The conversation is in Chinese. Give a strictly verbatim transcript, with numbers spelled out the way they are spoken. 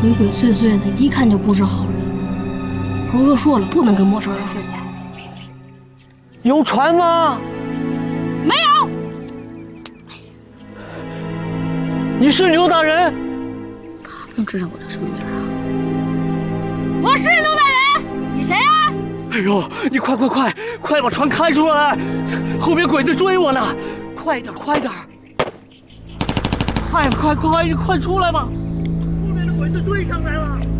鬼鬼祟祟的，一看就不是好人。猴哥说了，不能跟陌生人说话。 有船吗？ 没有。 你是刘大人？ 他能知道我叫什么名啊？我是刘大人，你谁啊？ 哎呦，你快快快，快把船开出来！后面鬼子追我呢，快点快点！快快快，你快出来吧！后面的鬼子追上来了。